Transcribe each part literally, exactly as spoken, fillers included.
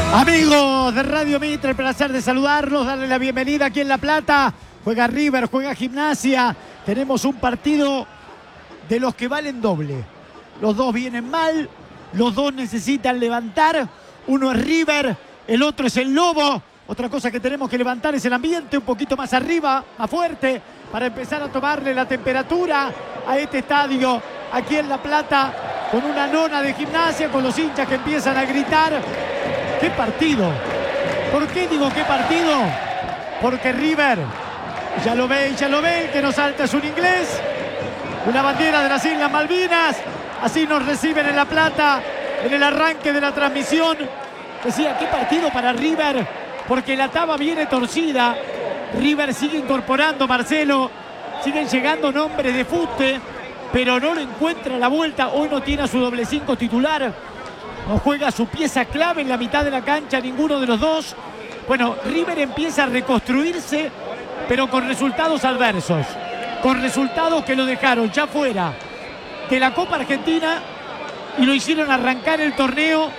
Amigos de Radio Mitre, el placer de saludarlos, darle la bienvenida aquí en La Plata. Juega River, juega Gimnasia. Tenemos un partido de los que valen doble. Los dos vienen mal, los dos necesitan levantar. Uno es River, el otro es el Lobo. Otra cosa que tenemos que levantar es el ambiente un poquito más arriba, más fuerte, para empezar a tomarle la temperatura a este estadio aquí en La Plata, con una nona de Gimnasia, con los hinchas que empiezan a gritar. ¡Qué partido! ¿Por qué digo qué partido? Porque River, ya lo ve, ya lo ve, que nos salta es un inglés, una bandera de las Islas Malvinas. Así nos reciben en La Plata en el arranque de la transmisión. Decía, qué partido para River, porque la taba viene torcida. River sigue incorporando, Marcelo, siguen llegando nombres de fuste, pero no lo encuentra a la vuelta. Hoy no tiene a su doble cinco titular. No juega su pieza clave en la mitad de la cancha, ninguno de los dos. Bueno, River empieza a reconstruirse, pero con resultados adversos. Con resultados que lo dejaron ya fuera de la Copa Argentina y lo hicieron arrancar el torneo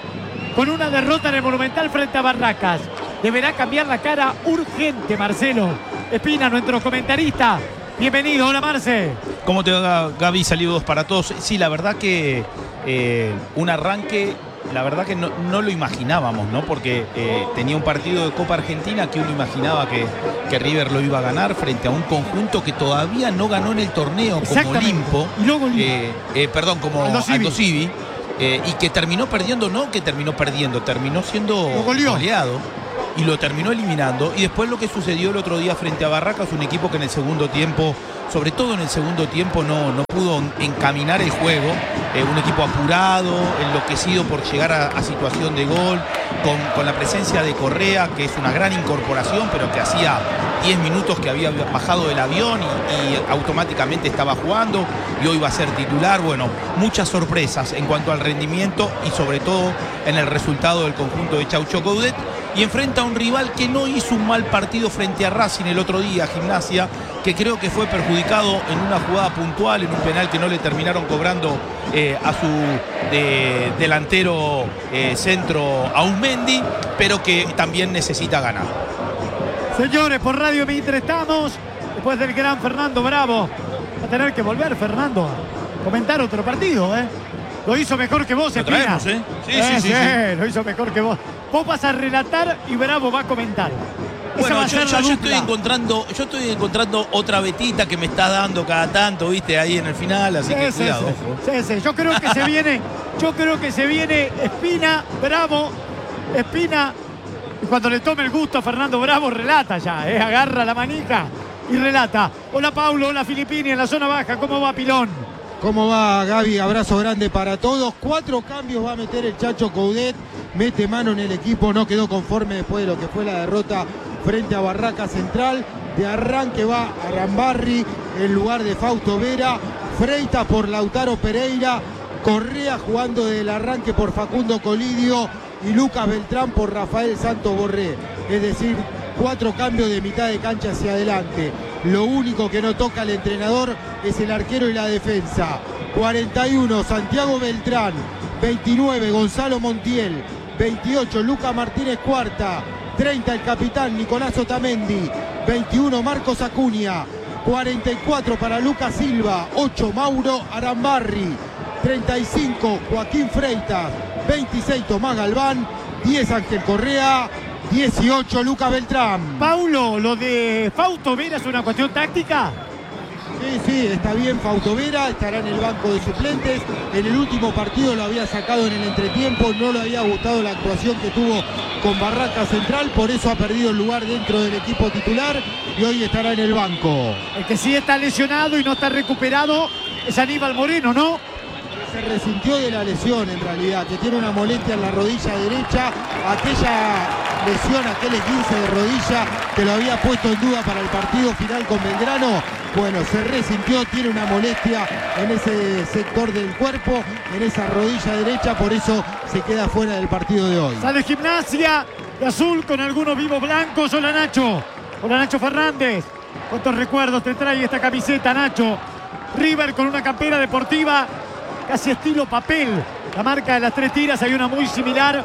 con una derrota en el Monumental frente a Barracas. Deberá cambiar la cara urgente, Marcelo Espina, nuestro comentarista. Bienvenido, hola Marce. ¿Cómo te va, Gaby? Saludos para todos. Sí, la verdad que eh, un arranque, la verdad que no, no lo imaginábamos, ¿no? Porque eh, tenía un partido de Copa Argentina que uno imaginaba que, que River lo iba a ganar frente a un conjunto que todavía no ganó en el torneo, como Olimpo. Y luego eh, eh, perdón, como Aldo Civi. Eh, y que terminó perdiendo, no que terminó perdiendo, terminó siendo goleado. Y lo terminó eliminando. Y después lo que sucedió el otro día frente a Barracas, un equipo que en el segundo tiempo, sobre todo en el segundo tiempo, no, no pudo encaminar el juego. Eh, un equipo apurado, enloquecido por llegar a, a situación de gol, con, con la presencia de Correa, que es una gran incorporación, pero que hacía diez minutos que había bajado del avión y, y automáticamente estaba jugando, y hoy va a ser titular. Bueno, muchas sorpresas en cuanto al rendimiento y sobre todo en el resultado del conjunto de Chaucho Coudet. Y enfrenta a un rival que no hizo un mal partido frente a Racing el otro día, Gimnasia, que creo que fue perjudicado en una jugada puntual, en un penal que no le terminaron cobrando eh, a su de, delantero eh, centro Aumendi, pero que también necesita ganar. Señores, por Radio Mitre estamos, después del gran Fernando Bravo. Va a tener que volver Fernando a comentar otro partido, ¿eh? Lo hizo mejor que vos, Espina. Lo traemos, ¿eh? Sí, eh, sí, sí, sí, sí. Lo hizo mejor que vos. Vos vas a relatar y Bravo va a comentar. Bueno, va a yo, yo, yo estoy encontrando, yo estoy encontrando otra vetita que me está dando cada tanto, viste, ahí en el final, así sí, que sí, cuidado. Sí, sí, sí. Yo creo que se viene, yo creo que se viene Espina, Bravo, Espina. Y cuando le tome el gusto a Fernando Bravo, relata ya, ¿eh? Agarra la manija y relata. Hola Paulo, hola Filipini en la zona baja, ¿cómo va Pilón? ¿Cómo va, Gaby? Abrazo grande para todos. Cuatro cambios va a meter el Chacho Coudet. Mete mano en el equipo, no quedó conforme después de lo que fue la derrota frente a Barraca Central. De arranque va Arambarri en lugar de Fausto Vera. Freitas por Lautaro Pereira. Correa jugando del arranque por Facundo Colidio. Y Lucas Beltrán por Rafael Santos Borré. Es decir, cuatro cambios de mitad de cancha hacia adelante. Lo único que no toca el entrenador es el arquero y la defensa. cuarenta y uno, Santiago Beltrán. veintinueve, Gonzalo Montiel. veintiocho, Lucas Martínez Cuarta. treinta, el capitán Nicolás Otamendi. veintiuno, Marcos Acuña. cuarenta y cuatro para Lucas Silva. ocho, Mauro Arambarri. treinta y cinco, Joaquín Freitas. veintiséis, Tomás Galván. diez, Ángel Correa. dieciocho, Lucas Beltrán. Paulo, lo de Fausto Vera es una cuestión táctica. Sí, sí, está bien Fausto Vera, estará en el banco de suplentes. En el último partido lo había sacado en el entretiempo, no le había gustado la actuación que tuvo con Barraca Central, por eso ha perdido el lugar dentro del equipo titular y hoy estará en el banco. El que sí está lesionado y no está recuperado es Aníbal Moreno, ¿no? Se resintió de la lesión en realidad, que tiene una molestia en la rodilla derecha. Aquella lesión, aquel esguince de rodilla que lo había puesto en duda para el partido final con Belgrano. Bueno, se resintió, tiene una molestia en ese sector del cuerpo, en esa rodilla derecha, por eso se queda fuera del partido de hoy. Sale Gimnasia de azul con algunos vivos blancos. Hola Nacho, hola Nacho Fernández. ¿Cuántos recuerdos te trae esta camiseta, Nacho? River con una campera deportiva casi estilo papel. La marca de las tres tiras, hay una muy similar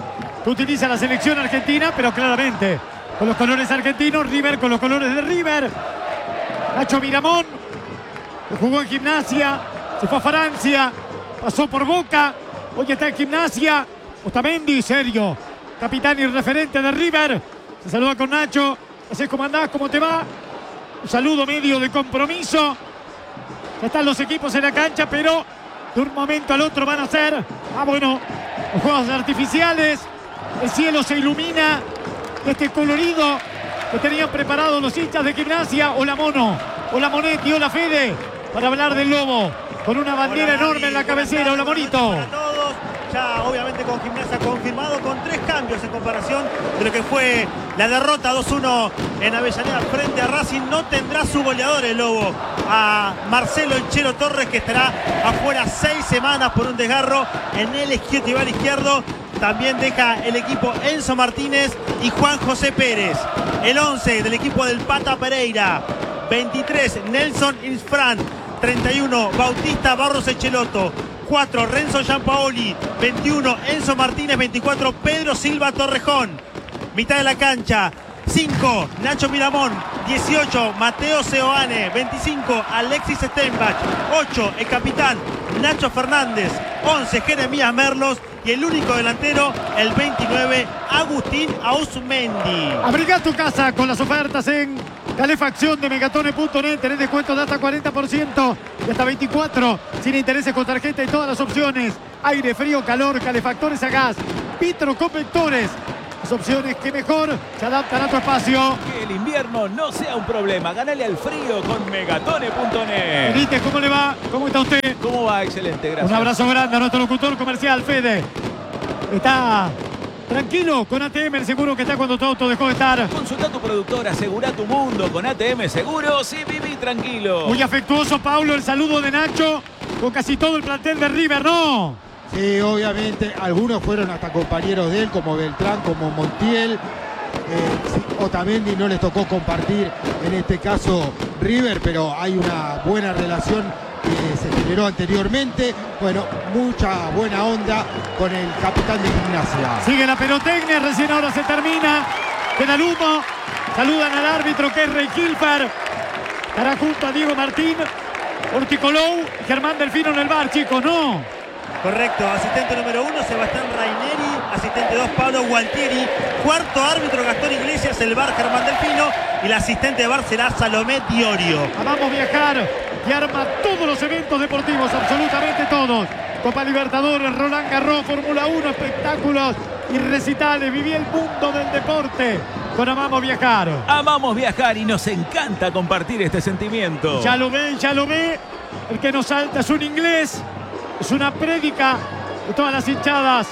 que utiliza la selección argentina, pero claramente con los colores argentinos, River con los colores de River. Nacho Miramón, que jugó en Gimnasia, se fue a Francia, pasó por Boca, hoy está en Gimnasia. Otamendi, serio, capitán y referente de River. Se saluda con Nacho. Así, ¿cómo andás? ¿Cómo te va? Un saludo medio de compromiso. Ya están los equipos en la cancha, pero de un momento al otro van a ser, ah bueno, los juegos artificiales. El cielo se ilumina de este colorido que tenían preparados los hinchas de Gimnasia. Hola Mono, hola Monetti, hola Fede, para hablar del Lobo, con una bandera hola, enorme en la cabecera. Hola Monito. Para todos. Ya obviamente con Gimnasia confirmado, con tres cambios en comparación de lo que fue la derrota dos uno en Avellaneda frente a Racing. No tendrá su goleador el Lobo, a Marcelo El Chelo Torres, que estará afuera seis semanas por un desgarro en el isquiotibial izquierdo. También deja el equipo Enzo Martínez y Juan José Pérez. El once del equipo del Pata Pereira: veintitrés Nelson Isfran, treinta y uno Bautista Barros Echeloto, cuatro Renzo Giampaoli, veintiuno Enzo Martínez, veinticuatro Pedro Silva Torrejón. Mitad de la cancha: cinco Nacho Miramón, dieciocho Mateo Seoane, veinticinco Alexis Steinbach, ocho el capitán Nacho Fernández, once Jeremías Merlos y el único delantero, el veintinueve Agustín Ausmendi. Abriga tu casa con las ofertas en calefacción de megatone punto net. Tenés descuento de hasta cuarenta por ciento y hasta veinticuatro sin intereses con tarjeta y todas las opciones: aire, frío, calor, calefactores a gas, Vitro Convectores. Las opciones que mejor se adaptan a tu espacio. Que el invierno no sea un problema. Gánale al frío con megatone punto net. Benítez, ¿cómo le va? ¿Cómo está usted? ¿Cómo va? Excelente, gracias. Un abrazo grande a nuestro locutor comercial, Fede. Está tranquilo con A T M, el seguro que está cuando tu auto dejó de estar. Consulta a tu productor, asegura tu mundo con A T M Seguros y viví tranquilo. Muy afectuoso, Paulo, el saludo de Nacho con casi todo el plantel de River, ¿no? Sí, obviamente, algunos fueron hasta compañeros de él, como Beltrán, como Montiel. Eh, sí, Otamendi no les tocó compartir, en este caso, River, pero hay una buena relación que se generó anteriormente. Bueno, mucha buena onda con el capitán de Gimnasia. Sigue la pirotecnia, recién ahora se termina. Queda el humo. Saludan al árbitro, que es Rey Kilper. Estará junto a Diego Martín, Orticolou y Germán Delfino en el bar, chicos, ¿no? Correcto, asistente número uno, Sebastián Raineri, asistente dos, Pablo Gualtieri, cuarto árbitro, Gastón Iglesias, el bar, Germán Delfino, y la asistente de bar será Salomé Diorio. Vamos a viajar y arma todos los eventos deportivos, absolutamente todos. Copa Libertadores, Roland Garros, Fórmula uno, espectáculos y recitales. Viví el mundo del deporte con Amamos Viajar. Amamos viajar y nos encanta compartir este sentimiento. Ya lo ve, ya lo ve. El que nos salta es un inglés. Es una prédica de todas las hinchadas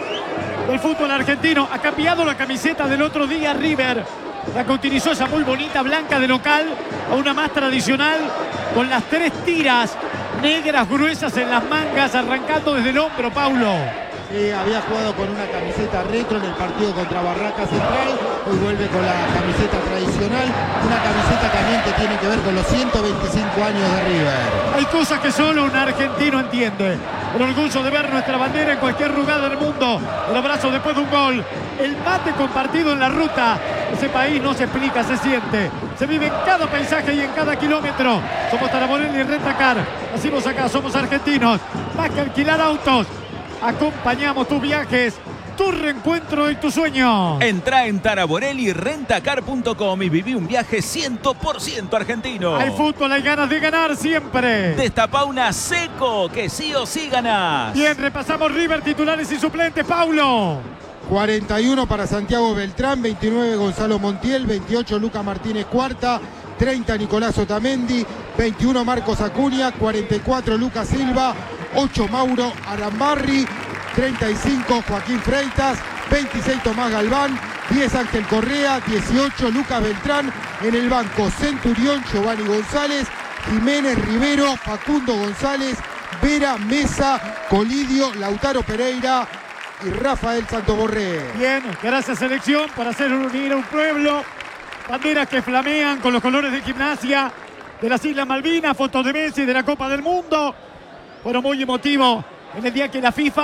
del fútbol argentino. Ha cambiado la camiseta del otro día River, la que utilizó, esa muy bonita blanca de local, a una más tradicional con las tres tiras negras gruesas en las mangas, arrancando desde el hombro, Paulo. Sí, había jugado con una camiseta retro en el partido contra Barraca Central. Hoy vuelve con la camiseta tradicional. Una camiseta también que tiene que ver con los ciento veinticinco años de River. Hay cosas que solo un argentino entiende. El orgullo de ver nuestra bandera en cualquier lugar del mundo. El abrazo después de un gol. El mate compartido en la ruta. Ese país no se explica, se siente. Se vive en cada paisaje y en cada kilómetro. Somos Taraborelli y Rentacar. Nacimos acá, somos argentinos. Más que alquilar autos, acompañamos tus viajes, tu reencuentro y tu sueño. Entra en taraborelli rentacar punto com y viví un viaje cien por ciento argentino. Hay fútbol, hay ganas de ganar siempre. Destapa una Seco, que sí o sí ganás. Bien, repasamos River, titulares y suplentes, Paulo. cuarenta y uno para Santiago Beltrán, veintinueve Gonzalo Montiel, veintiocho Luca Martínez Cuarta, treinta Nicolás Otamendi, veintiuno Marcos Acuña, cuarenta y cuatro Lucas Silva, ocho Mauro Arambarri, treinta y cinco Joaquín Freitas, veintiséis Tomás Galván, diez Ángel Correa, dieciocho Lucas Beltrán. En el banco Centurión, Giovanni González, Jiménez Rivero, Facundo González, Vera Mesa, Colidio, Lautaro Pereira y Rafael Santoborré. Bien, gracias selección por hacer unir a un pueblo. Banderas que flamean con los colores de Gimnasia de las Islas Malvinas, fotos de Messi de la Copa del Mundo. Fueron muy emotivos en el día que la FIFA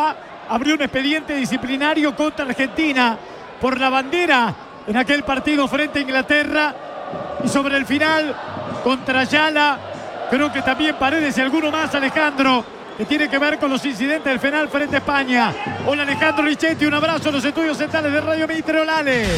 abrió un expediente disciplinario contra Argentina por la bandera en aquel partido frente a Inglaterra. Y sobre el final, contra Ayala, creo que también Paredes y alguno más, Alejandro, que tiene que ver con los incidentes del final frente a España. Hola Alejandro Lichetti, un abrazo a los estudios centrales de Radio Mitre. Olales.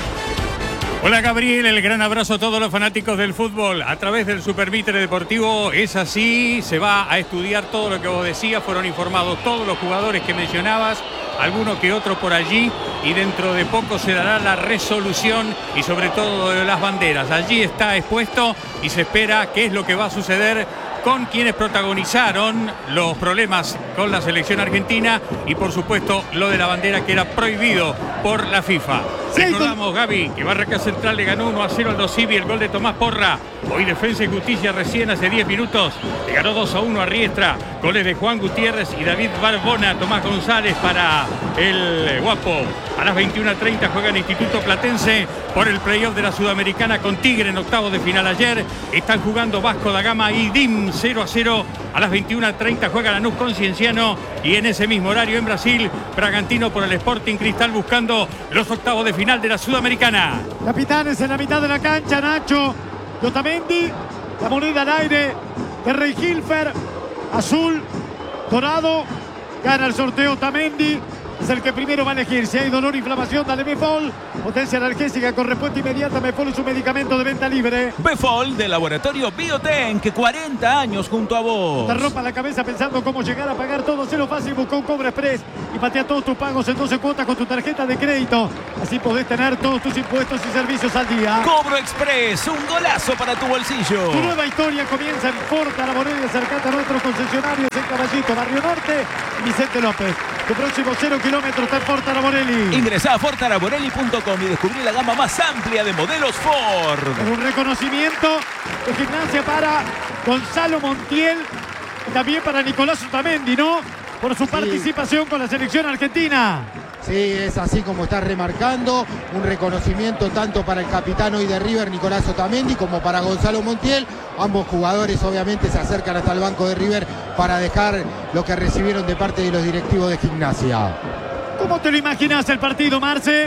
Hola Gabriel, el gran abrazo a todos los fanáticos del fútbol. A través del Super Mitre Deportivo es así, se va a estudiar todo lo que vos decías, fueron informados todos los jugadores que mencionabas, alguno que otro por allí, y dentro de poco se dará la resolución y sobre todo de las banderas. Allí está expuesto y se espera qué es lo que va a suceder con quienes protagonizaron los problemas con la selección argentina y por supuesto lo de la bandera que era prohibido por la FIFA. Recordamos, Gaby, que Barraca Central le ganó uno a cero al Dosivi, el gol de Tomás Porra. Hoy Defensa y Justicia recién hace diez minutos le ganó dos a uno a Riestra. Goles de Juan Gutiérrez y David Barbona. Tomás González para el Guapo. A las veintiuna treinta juega el Instituto Platense por el playoff de la Sudamericana con Tigre en octavos de final ayer. Están jugando Vasco da Gama y D I M cero a cero. A las veintiuna treinta juega Lanús con Cienciano y en ese mismo horario en Brasil, Bragantino por el Sporting Cristal buscando los octavos de final de la Sudamericana. Capitanes en la mitad de la cancha, Nacho, Otamendi, la moneda al aire de Rey Hilfer, azul, dorado, gana el sorteo Otamendi. Es el que primero va a elegir. Si hay dolor, inflamación, dale Befol. Potencia analgésica con respuesta inmediata. Befol es un medicamento de venta libre. Befol de Laboratorio Biotenk, cuarenta años junto a vos. Te rompa la cabeza pensando cómo llegar a pagar todo. Cero fácil, busca un Cobra Express y patea todos tus pagos en doce cuotas con tu tarjeta de crédito. Así podés tener todos tus impuestos y servicios al día. Cobro Express, un golazo para tu bolsillo. Tu nueva historia comienza en Ford Araborelli. Acercate a nuestros concesionarios en Caballito, Barrio Norte y Vicente López. Tu próximo cero kilómetros está en Ford Araborelli. Ingresá a ford araborelli punto com y descubrí la gama más amplia de modelos Ford. Con un reconocimiento de Gimnasia para Gonzalo Montiel y también para Nicolás Otamendi, ¿no? Por su sí. participación con la selección argentina. Sí, es así como está remarcando, un reconocimiento tanto para el capitán hoy de River, Nicolás Otamendi, como para Gonzalo Montiel. Ambos jugadores obviamente se acercan hasta el banco de River para dejar lo que recibieron de parte de los directivos de Gimnasia. ¿Cómo te lo imaginas el partido, Marce?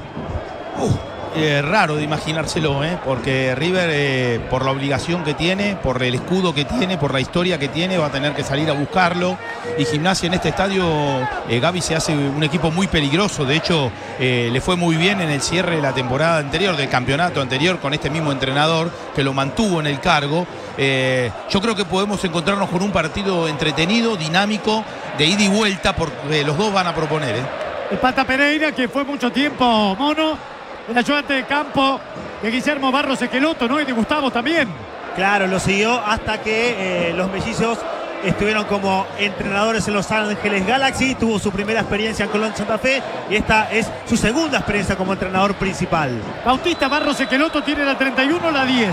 Uh, eh, raro de imaginárselo, ¿eh? Porque River, eh, por la obligación que tiene, por el escudo que tiene, por la historia que tiene, va a tener que salir a buscarlo. Y Gimnasia en este estadio, eh, Gaby, se hace un equipo muy peligroso. De hecho, eh, le fue muy bien en el cierre de la temporada anterior, del campeonato anterior, con este mismo entrenador que lo mantuvo en el cargo. Eh, yo creo que podemos encontrarnos con un partido entretenido, dinámico, de ida y vuelta, porque los dos van a proponer, ¿eh? El Pata Pereira, que fue mucho tiempo mono, el ayudante de campo de Guillermo Barros Esqueloto, ¿no? Y de Gustavo también. Claro, lo siguió hasta que eh, los mellizos estuvieron como entrenadores en Los Ángeles Galaxy. Tuvo su primera experiencia en Colón Santa Fe y esta es su segunda experiencia como entrenador principal. Bautista Barros Esqueloto tiene la treinta y uno o la diez.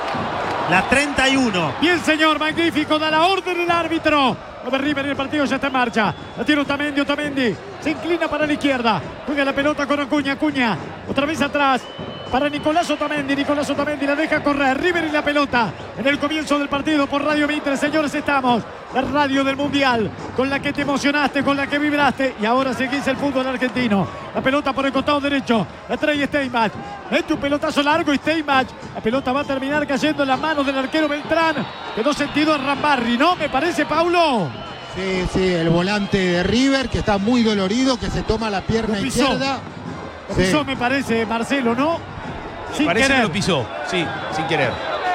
La treinta y uno. Bien, señor, magnífico, da la orden el árbitro. Lo de River y el partido ya está en marcha. La tiene Otamendi, Otamendi. Se inclina para la izquierda. Juega la pelota con Acuña, Acuña. Otra vez atrás para Nicolás Otamendi. Nicolás Otamendi la deja correr. River y la pelota en el comienzo del partido por Radio Mitre. Señores, estamos. La radio del Mundial, con la que te emocionaste, con la que vibraste. Y ahora seguís el fútbol argentino. La pelota por el costado derecho. La trae Steinbach. Mete un pelotazo largo y Steinbach. La pelota va a terminar cayendo en las manos del arquero Beltrán. Quedó sentido a Rambarri, ¿no? Me parece, Paulo. Sí, sí, el volante de River, que está muy dolorido, que se toma la pierna lo pisó. izquierda. Lo sí. pisó, me parece, Marcelo, ¿no? Sin parece querer. Que lo pisó, sí, sin querer.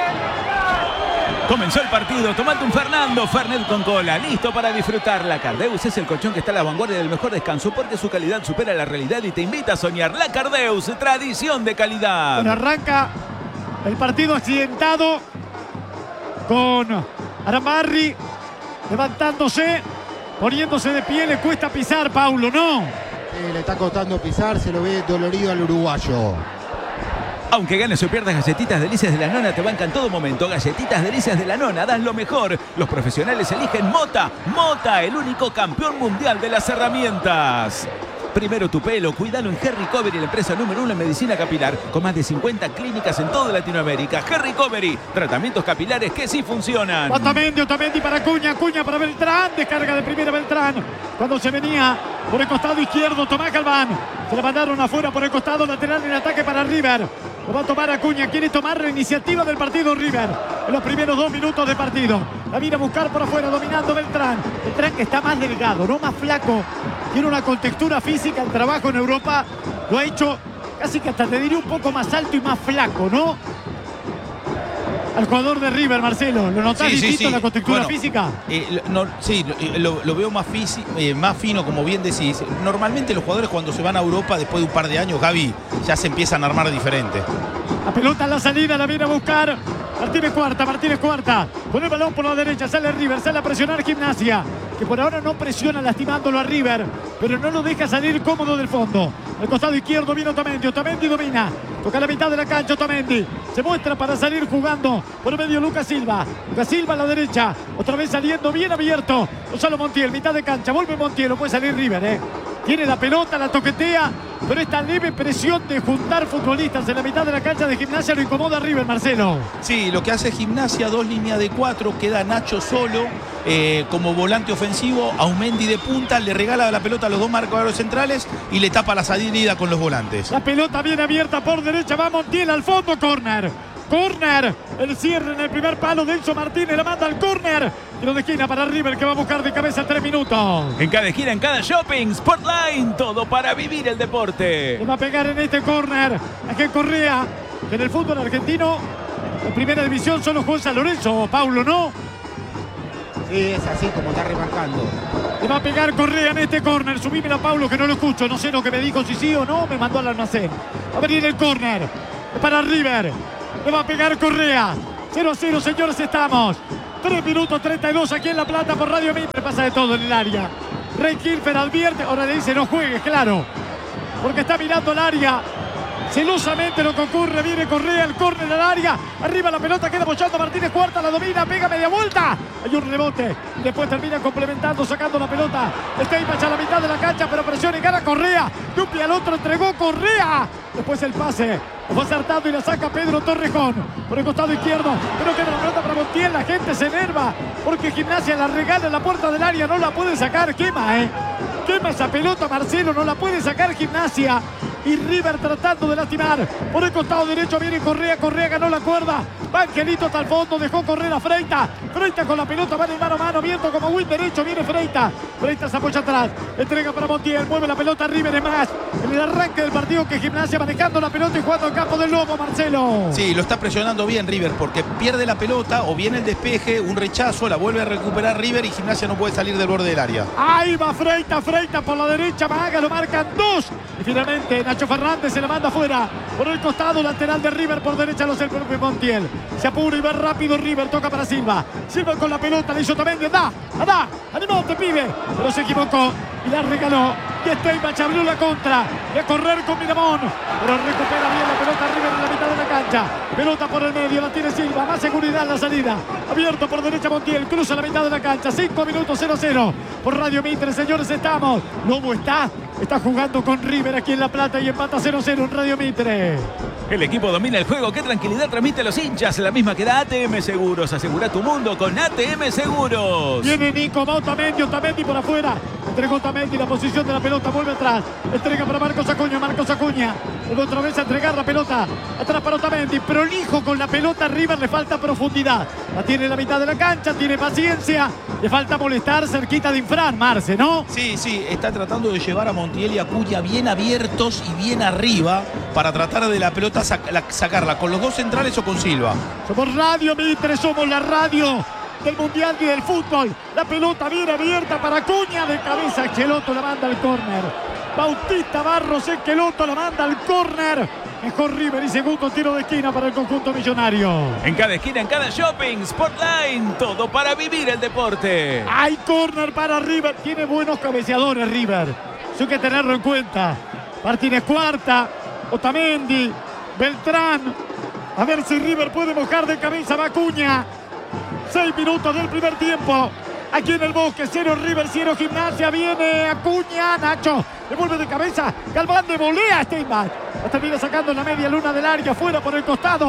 Comenzó el partido, tomate un Fernando, Fernet con cola, listo para disfrutar. La Cardeus es el colchón que está a la vanguardia del mejor descanso porque su calidad supera la realidad y te invita a soñar. La Cardeus, tradición de calidad. Bueno, arranca el partido accidentado con Arambarri levantándose, poniéndose de pie, le cuesta pisar, Paulo, ¿no? Sí, le está costando pisar, se lo ve dolorido al uruguayo. Aunque ganes o pierdas, Galletitas Delicias de la Nona te bancan todo momento. Galletitas Delicias de la Nona, dan lo mejor. Los profesionales eligen Mota. Mota, el único campeón mundial de las herramientas. Primero tu pelo, cuídalo en Hair Recovery, la empresa número uno en medicina capilar, con más de cincuenta clínicas en toda Latinoamérica. Hair Recovery, tratamientos capilares que sí funcionan. Otamendi, Otamendi para Acuña, Acuña para Beltrán, descarga de primera Beltrán. Cuando se venía por el costado izquierdo. Tomás Galván. Se la mandaron afuera por el costado lateral en ataque para River. Lo va a tomar Acuña. Quiere tomar la iniciativa del partido River. En los primeros dos minutos de partido. La viene a buscar por afuera, dominando Beltrán. Beltrán que está más delgado, no más flaco. Tiene una contextura física. El trabajo en Europa lo ha hecho casi que hasta te diría un poco más alto y más flaco, ¿no? Al jugador de River, Marcelo, ¿lo notás sí, distinto sí, sí. la contextura bueno, física? Eh, no, sí, lo, lo veo más, fisi, eh, más fino, como bien decís. Normalmente los jugadores cuando se van a Europa después de un par de años, Gaby, ya se empiezan a armar diferente. La pelota en la salida, la viene a buscar Martínez Cuarta, Martínez Cuarta. Pone el balón por la derecha, sale River, sale a presionar Gimnasia, que por ahora no presiona lastimándolo a River, pero no lo deja salir cómodo del fondo. Al costado izquierdo viene Otamendi, Otamendi domina, toca la mitad de la cancha, Otamendi se muestra para salir jugando por medio Lucas Silva, Lucas Silva a la derecha, otra vez saliendo bien abierto Gonzalo Montiel, mitad de cancha, vuelve Montiel, no puede salir River, eh. Tiene la pelota, la toquetea, pero esta leve presión de juntar futbolistas en la mitad de la cancha de Gimnasia lo incomoda a River, Marcelo. Sí, lo que hace Gimnasia, dos líneas de cuatro, queda Nacho solo eh, como volante ofensivo, Aumendi de punta, le regala la pelota a los dos marcadores centrales y le tapa la salida con los volantes. La pelota viene abierta por derecha, va Montiel al fondo, córner. Córner, el cierre en el primer palo de Enzo Martínez, la manda al córner. Tiro de esquina para River que va a buscar de cabeza tres minutos. En cada esquina, en cada shopping, Sportline, todo para vivir el deporte. Le va a pegar en este córner Ángel Correa, que en el fútbol argentino, en primera división solo juega San Lorenzo, Paulo, ¿no? Sí, es así como está remarcando. Le va a pegar Correa en este córner. Subímela, Paulo, que no lo escucho. No sé lo que me dijo, si sí o no, me mandó al almacén. Va a venir el córner para River. Le va a pegar Correa. cero a cero, señores, estamos. tres minutos treinta y dos aquí en La Plata por Radio Mitre. Pasa de todo en el área. Rey Kilfer advierte. Ahora le dice no juegues, claro. Porque está mirando el área. Celosamente lo que ocurre. Viene Correa, el córner al área. Arriba la pelota, queda bochando Martínez Cuarta. La domina, pega media vuelta. Hay un rebote. Después termina complementando, sacando la pelota. Steinbach a la mitad de la cancha, pero presiona y gana Correa. De un pie al otro entregó Correa. Después el pase. Fue acertado y la saca Pedro Torrejón por el costado izquierdo. Pero queda la pelota para Montiel. La gente se enerva porque Gimnasia la regala en la puerta del área. No la puede sacar. Quema, ¿eh? Quema esa pelota, Marcelo. No la puede sacar Gimnasia. Y River tratando de lastimar. Por el costado derecho viene Correa. Correa ganó la cuerda. Va Angelito hasta el fondo. Dejó correr a Freita. Freita con la pelota. Va en mano a mano. Abierto como win derecho. Viene Freita. Freita se apoya atrás. Entrega para Montiel. Mueve la pelota. River es más. En el arranque del partido que Gimnasia manejando la pelota y jugando al campo del Lobo, Marcelo. Sí, lo está presionando bien River porque pierde la pelota o viene el despeje, un rechazo, la vuelve a recuperar River y Gimnasia no puede salir del borde del área. Ahí va Freita. Freita por la derecha. Maga lo marcan dos. Y finalmente Nacho Fernández se la manda afuera. Por el costado lateral de River. Por derecha lo hace el propio Montiel. Se apura y va rápido River. Toca para Silva. Silva con la pelota. Le hizo también. ¡Anda! ¡Anda! ¡Animate, pibe! Pero se equivocó y la regaló. Y Steinbach abrió la contra. Y a correr con Miramón. Pero recupera bien la pelota River en la mitad de la cancha. Pelota por el medio. La tiene Silva. Más seguridad en la salida. Abierto por derecha Montiel. Cruza la mitad de la cancha. cinco minutos cero a cero. Por Radio Mitre, señores, estamos. Lobo está. Está jugando con River aquí en La Plata y empata cero a cero en Radio Mitre. El equipo domina el juego. Qué tranquilidad transmite a los hinchas. La misma que da A T M Seguros. Asegura tu mundo con A T M Seguros. Viene Nico, va Otamendi, Otamendi por afuera. Entregó Otamendi la posición de la pelota. Vuelve atrás. Entrega para Marcos Acuña. Marcos Acuña. Vuelve otra vez a entregar la pelota. Atrás para Otamendi. Prolijo con la pelota. River le falta profundidad. La tiene en la mitad de la cancha. Tiene paciencia. Le falta molestar cerquita de Infran, Marce, ¿no? Sí, sí. Está tratando de llevar a Montiel y Acuña bien abiertos y bien arriba para tratar de la pelota sac la, sacarla con los dos centrales o con Silva. Somos Radio Mitre. Somos la radio del Mundial y del fútbol. La pelota bien abierta para Acuña. De cabeza Esqueloto la manda al córner. Bautista Barros Esqueloto la manda al córner. Mejor River y segundo tiro de esquina para el conjunto millonario. En cada esquina, en cada shopping, Sportline, todo para vivir el deporte. Hay córner para River. Tiene buenos cabeceadores River. Eso hay que tenerlo en cuenta. Martínez Cuarta, Otamendi, Beltrán. A ver si River puede mojar de cabeza a Acuña. Seis minutos del primer tiempo. Aquí en el Bosque, cero River, cero Gimnasia. Viene Acuña, Nacho. Le vuelve de cabeza. Galván de volea a Steinbach. La termina sacando en la media luna del área. Fuera por el costado.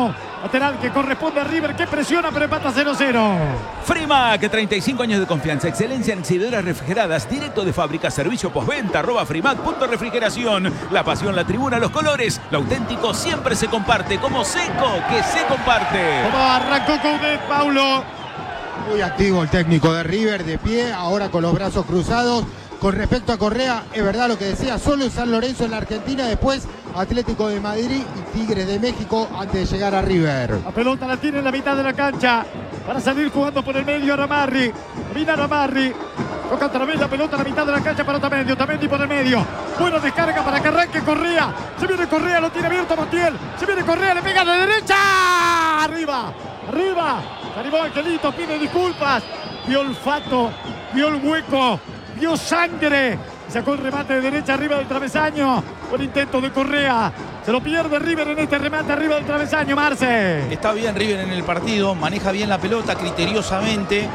Lateral que corresponde a River, que presiona pero empata cero cero. Frimac, treinta y cinco años de confianza, excelencia en exhibidoras refrigeradas, directo de fábrica, servicio postventa, arroba Frimac, punto refrigeración. La pasión, la tribuna, los colores, lo auténtico siempre se comparte, como Seco, que se comparte. Como arrancó Coudet, Paulo. Muy activo el técnico de River, de pie, ahora con los brazos cruzados. Con respecto a Correa, es verdad lo que decía, solo en San Lorenzo en la Argentina, después Atlético de Madrid y Tigres de México antes de llegar a River. La pelota la tiene en la mitad de la cancha para salir jugando por el medio Ramarri. Mira Ramarri, toca otra vez la pelota a la mitad de la cancha para Otamendi, Otamendi por el medio. Buena descarga para que arranque Correa. Se viene Correa, lo tiene abierto Montiel. Se viene Correa, le pega a la derecha. Arriba, arriba. Se animó Angelito, pide disculpas. Vio olfato, vio el hueco. Vio sangre, sacó el remate de derecha arriba del travesaño. Buen intento de Correa. Se lo pierde River en este remate arriba del travesaño, Marce. Está bien River en el partido, maneja bien la pelota criteriosamente,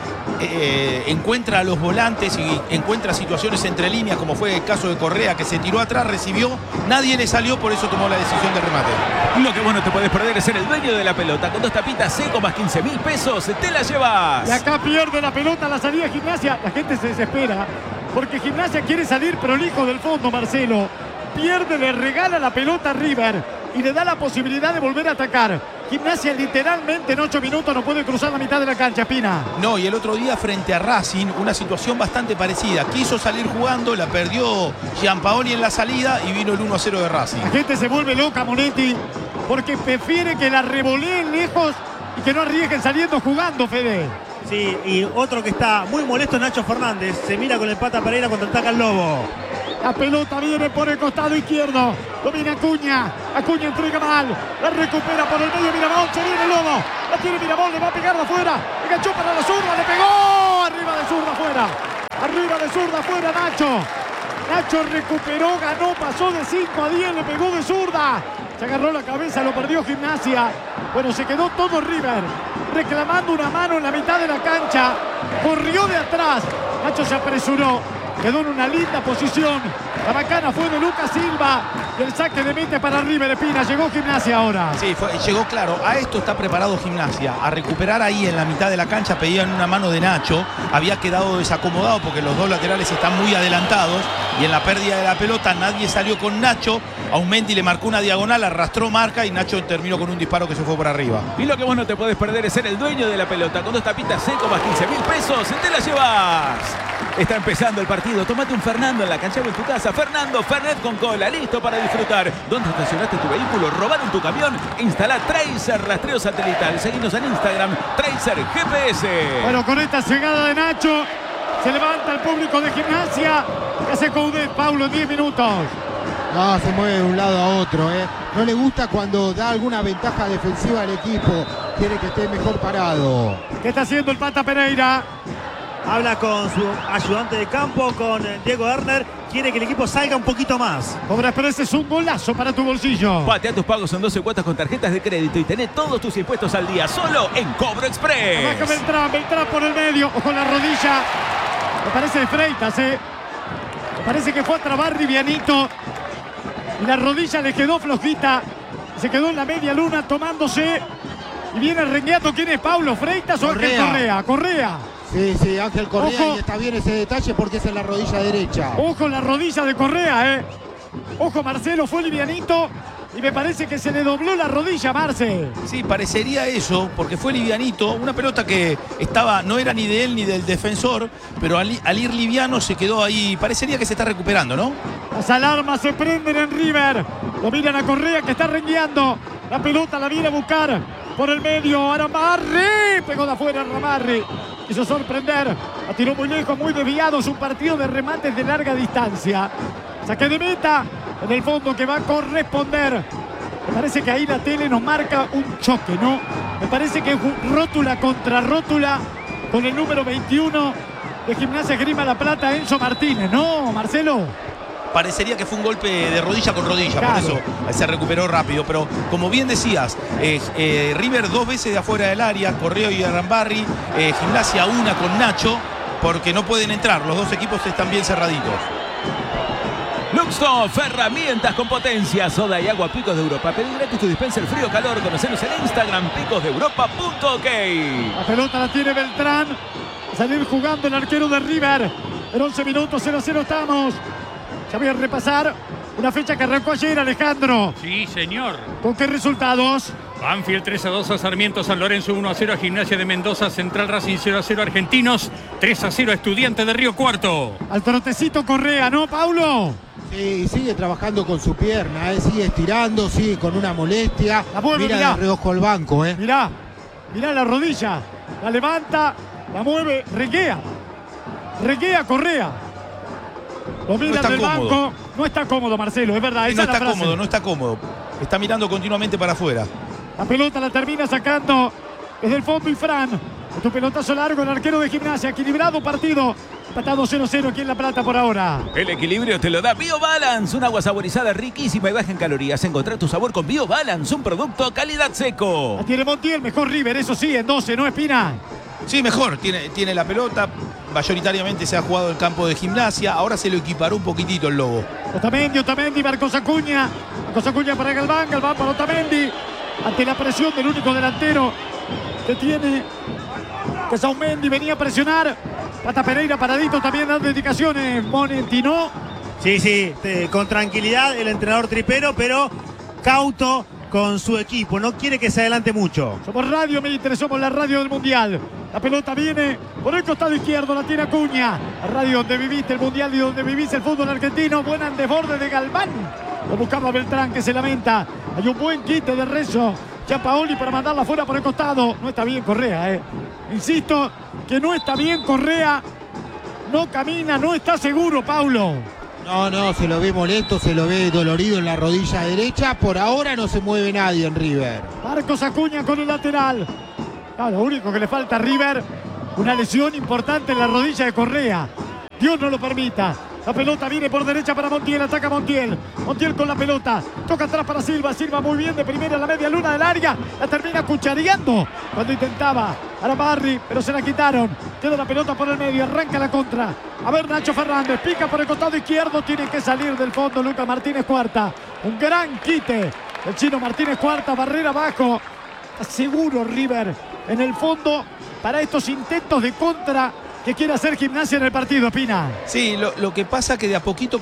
eh, encuentra a los volantes y encuentra situaciones entre líneas, como fue el caso de Correa, que se tiró atrás, recibió, nadie le salió, por eso tomó la decisión de remate. Lo que vos no te podés perder es ser el dueño de la pelota. Con dos tapitas Seco más quince mil pesos, te la llevas. Y acá pierde la pelota la salida de Gimnasia. La gente se desespera porque Gimnasia quiere salir prolijo del fondo, Marcelo. Pierde, le regala la pelota a River y le da la posibilidad de volver a atacar. Gimnasia literalmente en ocho minutos no puede cruzar la mitad de la cancha, Pina. No, y el otro día frente a Racing, una situación bastante parecida. Quiso salir jugando, la perdió Gianpaoli en la salida y vino el uno a cero de Racing. La gente se vuelve loca, Monetti, porque prefiere que la revoleen lejos y que no arriesguen saliendo jugando, Fede. Sí, y otro que está muy molesto es Nacho Fernández. Se mira con el Pata Pereira cuando ataca el Lobo. La pelota viene por el costado izquierdo. Domina Acuña. Acuña entrega mal. La recupera por el medio Mirabol. Se viene el Lobo. La tiene Mirabol. Le va a pegar de afuera. Enganchó para la zurda. Le pegó. Arriba de zurda afuera. Arriba de zurda afuera Nacho. Nacho recuperó. Ganó. Pasó de cinco a diez. Le pegó de zurda. Se agarró la cabeza. Lo perdió Gimnasia. Bueno, se quedó todo River reclamando una mano en la mitad de la cancha. Corrió de atrás. Nacho se apresuró. Quedó en una linda posición. La bacana fue de Lucas Silva. Y el saque de mete para River, Espina. Llegó Gimnasia ahora. Sí, fue, llegó claro. A esto está preparado Gimnasia. A recuperar ahí en la mitad de la cancha. Pedían una mano de Nacho. Había quedado desacomodado porque los dos laterales están muy adelantados. Y en la pérdida de la pelota nadie salió con Nacho. Aumendi le marcó una diagonal, arrastró marca y Nacho terminó con un disparo que se fue por arriba. Y lo que vos no te podés perder es ser el dueño de la pelota. Con dos tapitas Seco más quince mil pesos, te la llevas. Está empezando el partido. Tómate un Fernando en la cancha o en tu casa. Fernando, Fernet con cola, listo para disfrutar. ¿Dónde estacionaste tu vehículo? ¿Robaron tu camión? Instala Tracer rastreo satelital. Seguinos en Instagram, Tracer G P S. Bueno, con esta llegada de Nacho, se levanta el público de Gimnasia. ¿Qué hace Coudet, Paulo, en diez minutos? No, se mueve de un lado a otro, ¿eh? No le gusta cuando da alguna ventaja defensiva al equipo. Quiere que esté mejor parado. ¿Qué está haciendo el Pata Pereira? Habla con su ayudante de campo, con Diego Erner. Quiere que el equipo salga un poquito más. Cobra Express es un golazo para tu bolsillo. Patea tus pagos en doce cuotas con tarjetas de crédito y tené todos tus impuestos al día solo en Cobro Express. Abajo Beltrán, Beltrán por el medio. Ojo con la rodilla. Me parece de Freitas, ¿eh? Me parece que fue a trabar Rivianito. Y la rodilla le quedó flojita. Se quedó en la media luna tomándose. Y viene rengueando. ¿Quién es Paulo? ¿Freitas o Ángel Correa? Correa. Sí, sí, Ángel Correa. Ojo. Y está bien ese detalle porque es en la rodilla derecha. Ojo la rodilla de Correa, ¿eh? Ojo, Marcelo, fue livianito. Y me parece que se le dobló la rodilla, Marce. Sí, parecería eso, porque fue livianito. Una pelota que estaba, no era ni de él ni del defensor, pero al, al ir liviano se quedó ahí. Parecería que se está recuperando, ¿no? Las alarmas se prenden en River. Lo miran a Correa que está rengueando. La pelota la viene a buscar por el medio. Aramarri. Pegó de afuera Ramarri. Quiso sorprender. La tiró muy lejos, muy desviado. Es un partido de remates de larga distancia. Saque de meta. En el fondo que va a corresponder. Me parece que ahí la tele nos marca un choque, ¿no? Me parece que es rótula contra rótula con el número veintiuno de Gimnasia Esgrima La Plata, Enzo Martínez, ¿no, Marcelo? Parecería que fue un golpe de rodilla con rodilla, Claro. por eso se recuperó rápido. Pero como bien decías, eh, eh, River dos veces de afuera del área, Correo y Arambarri, eh, Gimnasia una con Nacho, porque no pueden entrar, los dos equipos están bien cerraditos. Fluxtop, herramientas con potencia, soda y agua Picos de Europa. Pedí gratis tu dispenser frío calor. Conocenos en Instagram, picos de europa punto ok. La pelota la tiene Beltrán. A salir jugando el arquero de River. En once minutos, cero a cero estamos. Ya voy a repasar una fecha que arrancó ayer, Alejandro. Sí, señor. ¿Con qué resultados? Banfield tres a dos a Sarmiento, San Lorenzo uno a cero a Gimnasia de Mendoza, Central Racing cero a cero a Argentinos, tres a cero a Estudiantes de Río Cuarto. Al trotecito Correa, ¿no, Paulo? Sí, sigue trabajando con su pierna, ¿eh? Sigue estirando, sigue con una molestia. La mueve, Mira mirá. de reojo al banco, ¿eh? Mirá, mirá la rodilla. La levanta, la mueve, reguea. Reguea Correa. Lo mira No está del cómodo. banco. No está cómodo, Marcelo, es verdad. Esa No es la está frase. cómodo, no está cómodo. Está mirando continuamente para afuera. La pelota la termina sacando desde el fondo y Fran. Tu pelotazo largo, el arquero de Gimnasia. Equilibrado partido. Empatado cero a cero aquí en La Plata por ahora. El equilibrio te lo da BioBalance, un agua saborizada riquísima y baja en calorías. Encontrá tu sabor con BioBalance, un producto calidad seco. La tiene Montiel, mejor River, eso sí, en doce, ¿no, Espina? Sí, mejor. Tiene, tiene la pelota. Mayoritariamente se ha jugado el campo de Gimnasia. Ahora se lo equiparó un poquitito el Lobo. Otamendi, Otamendi, Marcos Acuña. Marcos Acuña para Galván, Galván para Otamendi. Ante la presión del único delantero que tiene, que es Aumendi, venía a presionar. Pata Pereira paradito, también dando indicaciones. Monentino. Sí, sí, te- con tranquilidad el entrenador tripero, pero cauto con su equipo. No quiere que se adelante mucho. Somos Radio Mitre, somos la radio del Mundial. La pelota viene por el costado izquierdo, la tiene Acuña. La radio donde viviste el Mundial y donde vivís el fútbol argentino. Buena en desborde de Galván. Lo buscaba Beltrán, que se lamenta. Hay un buen quite de Rezo. Giampaoli para mandarla fuera por el costado. No está bien Correa, eh. Insisto que no está bien Correa. No camina, no está seguro, Paulo. No, no, se lo ve molesto, se lo ve dolorido en la rodilla derecha. Por ahora no se mueve nadie en River. Marcos Acuña con el lateral. Ah, lo único que le falta a River, una lesión importante en la rodilla de Correa. Dios no lo permita. La pelota viene por derecha para Montiel, ataca Montiel. Montiel con la pelota, toca atrás para Silva. Silva muy bien de primera en la media luna del área. La termina cuchareando cuando intentaba Arabarri, pero se la quitaron. Queda la pelota por el medio, arranca la contra. A ver Nacho Fernández, pica por el costado izquierdo. Tiene que salir del fondo Lucas Martínez Cuarta. Un gran quite el chino Martínez Cuarta, barrera abajo. Está seguro River en el fondo para estos intentos de contra que quiere hacer Gimnasia en el partido, Pina. Sí, lo, lo que pasa que de a poquito